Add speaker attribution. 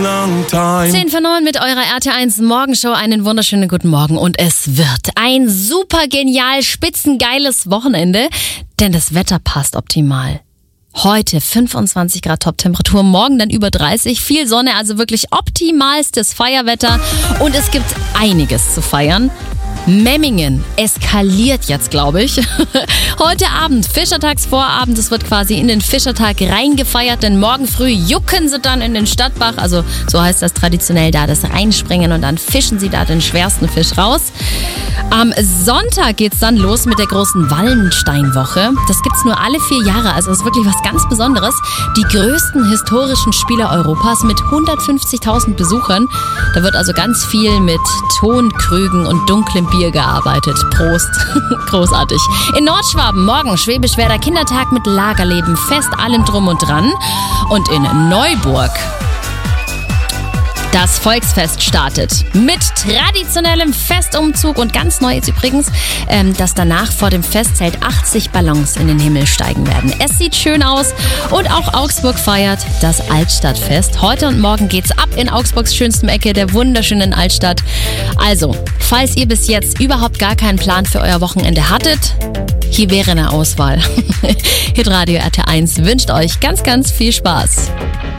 Speaker 1: long time.
Speaker 2: 10 vor 9 mit eurer RT1 Morgenshow. Einen wunderschönen guten Morgen und es wird ein super genial, spitzengeiles Wochenende, denn das Wetter passt optimal. Heute 25 Grad Top-Temperatur, morgen dann über 30, viel Sonne, also wirklich optimalstes Feierwetter und es gibt einiges zu feiern. Memmingen eskaliert jetzt, glaube ich. Heute Abend, Fischertagsvorabend, es wird quasi in den Fischertag reingefeiert, denn morgen früh jucken sie dann in den Stadtbach, also so heißt das traditionell da, das Reinspringen und dann fischen sie da den schwersten Fisch raus. Am Sonntag geht's dann los mit der großen Wallensteinwoche. Das gibt's nur alle 4 Jahre, also das ist wirklich was ganz Besonderes. Die größten historischen Spiele Europas mit 150.000 Besuchern. Da wird also ganz viel mit Tonkrügen und dunklem Bier gearbeitet. Prost. Großartig. In Nordschwaben morgen Schwäbisch-Werder Kindertag mit Lagerleben, Fest, allem drum und dran. Und in Neuburg das Volksfest startet mit traditionellem Festumzug und ganz neu ist übrigens, dass danach vor dem Festzelt 80 Ballons in den Himmel steigen werden. Es sieht schön aus und auch Augsburg feiert das Altstadtfest. Heute und morgen geht's ab in Augsburgs schönstem Ecke, der wunderschönen Altstadt. Also, falls ihr bis jetzt überhaupt gar keinen Plan für euer Wochenende hattet, hier wäre eine Auswahl. Hitradio RT1 wünscht euch ganz, ganz viel Spaß.